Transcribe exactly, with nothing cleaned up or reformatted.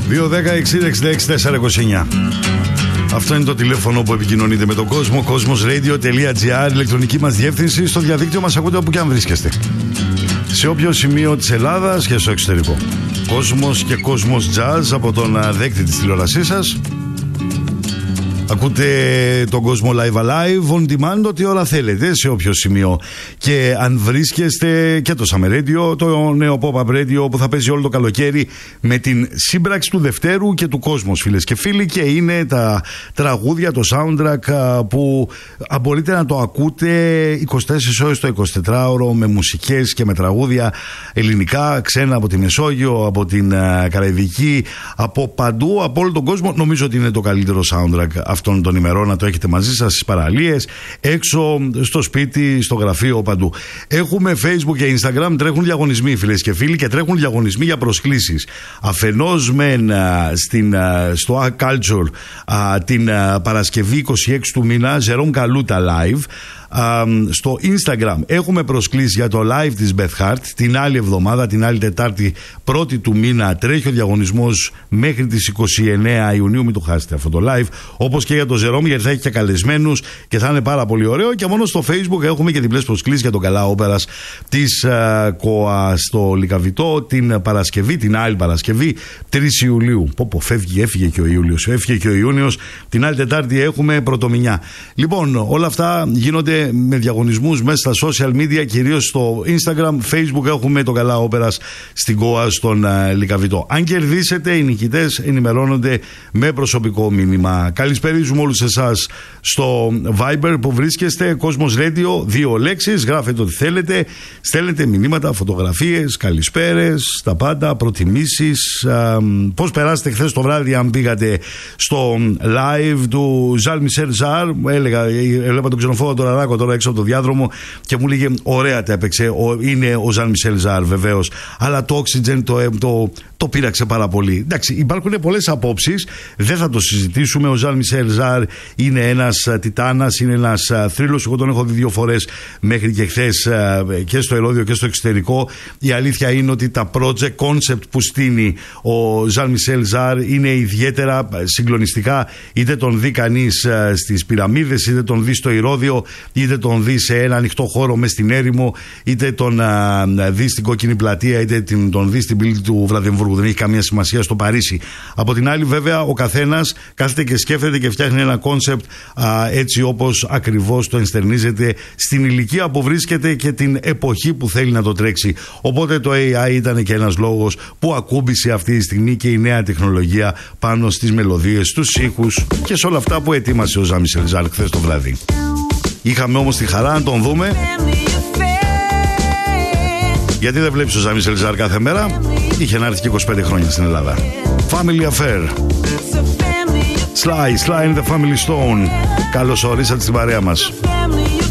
δύο δέκα εξήντα εξήντα έξι τετρακόσια είκοσι εννιά. Αυτό είναι το τηλέφωνο που επικοινωνείτε με τον κόσμο. Cosmosradio.gr, ηλεκτρονική μας διεύθυνση. Στο διαδίκτυο μας ακούτε όπου και αν βρίσκεστε, σε όποιο σημείο της Ελλάδας και στο εξωτερικό. Κόσμος και κόσμος jazz από τον δέκτη της τηλεόρασής σας. Ακούτε τον κόσμο live alive, on demand, ό,τι ώρα θέλετε, σε όποιο σημείο. Και αν βρίσκεστε και το Summer Radio, το νέο pop-up radio που θα παίζει όλο το καλοκαίρι με την σύμπραξη του Δευτέρου και του Κόσμος, φίλες και φίλοι. Και είναι τα τραγούδια, το soundtrack που μπορείτε να το ακούτε είκοσι τέσσερις ώρες το εικοσιτετράωρο, με μουσικές και με τραγούδια ελληνικά, ξένα από τη Μεσόγειο, από την Καραϊβική, από παντού, από όλο τον κόσμο. Νομίζω ότι είναι το καλύτερο soundtrack αυτών των ημερών, να το έχετε μαζί σας στις παραλίες, έξω, στο σπίτι, στο γραφείο, παντού. Έχουμε Facebook και Instagram, τρέχουν διαγωνισμοί, φίλες και φίλοι, και τρέχουν διαγωνισμοί για προσκλήσεις. Αφενός μεν στην, στο A Culture την Παρασκευή είκοσι έξι του μήνα, Ζερόμ Καλούτα live. Uh, στο Instagram έχουμε προσκλήσει για το live της Beth Hart την άλλη εβδομάδα, την άλλη Τετάρτη πρώτη του μήνα. Τρέχει ο διαγωνισμός μέχρι τις είκοσι εννέα Ιουνίου, μην το χάσετε αυτό το live, όπως και για το Ζερόμ, γιατί θα έχει και καλεσμένους και θα είναι πάρα πολύ ωραίο. Και μόνο στο Facebook έχουμε και διπλές προσκλήσεις για τον Καλά Όπερας της uh, ΚΟΑ στο Λυκαβητό την Παρασκευή, την άλλη Παρασκευή τρεις Ιουλίου. Πω πω, φεύγει, έφυγε και ο Ιούλιος, έφυγε και ο Ιούνιος. Την άλλη Τετάρτη έχουμε Πρωτομηνιά. Λοιπόν, όλα αυτά γίνονται με διαγωνισμούς μέσα στα social media, κυρίως στο Instagram, Facebook. Έχουμε το Καλά Όπερας στην ΚΟΑ στον uh, Λυκαβητό. Αν κερδίσετε, οι νικητές ενημερώνονται με προσωπικό μήνυμα. Καλησπερίζουμε όλους εσάς στο Viber που βρίσκεστε, Κόσμος Radio, δύο λέξεις, γράφετε ό,τι θέλετε, στέλνετε μηνύματα, φωτογραφίες, καλησπέρες, τα πάντα, προτιμήσεις, uh, πώς περάσετε χθες το βράδυ, αν πήγατε στο live του Ζαλ Μισελ Ζαρ. Έλεγα, έλεγα τον ξενοφόβο τώρα τώρα έξω από το διάδρομο και μου λέγε ωραία τα έπαιξε. Είναι ο Ζαν Μισελ Ζαρ βεβαίως, αλλά το Oxygen το, το, το πείραξε πάρα πολύ. Εντάξει, υπάρχουν πολλές απόψεις, δεν θα το συζητήσουμε. Ο Ζαν Μισελ Ζαρ είναι ένας τιτάνας, είναι ένας θρύλος. Εγώ τον έχω δει δύο φορές μέχρι και χθες και στο Ελώδιο και στο εξωτερικό. Η αλήθεια είναι ότι τα project concept που στείνει ο Ζαν Μισελ Ζαρ είναι ιδιαίτερα συγκλονιστικά. Είτε τον δει κανείς στις πυραμίδες, είτε τον δει στο Ηρώδειο, είτε τον δει σε ένα ανοιχτό χώρο μες στην έρημο, είτε τον α, δει στην Κόκκινη Πλατεία, είτε την, τον δει στην πύλη του Βραδεμβούργου. Δεν έχει καμία σημασία, στο Παρίσι. Από την άλλη, βέβαια, ο καθένας κάθεται και σκέφτεται και φτιάχνει ένα κόνσεπτ έτσι όπως ακριβώς το ενστερνίζεται στην ηλικία που βρίσκεται και την εποχή που θέλει να το τρέξει. Οπότε το έι άι ήταν και ένας λόγος που ακούμπησε αυτή τη στιγμή και η νέα τεχνολογία πάνω στις μελωδίες, στους ήχους και σε όλα αυτά που ετοίμασε ο Ζαν Μισελ Ζαρ χθες το βράδυ. Είχαμε όμως τη χαρά να τον δούμε. Γιατί δεν βλέπεις ο Ζαν Μισελ Ζαρ κάθε μέρα? Είχε να έρθει και είκοσι πέντε χρόνια στην Ελλάδα. Family Affair. Sly, Sly in the Family Stone. Καλώς ορίσατε στην παρέα μας.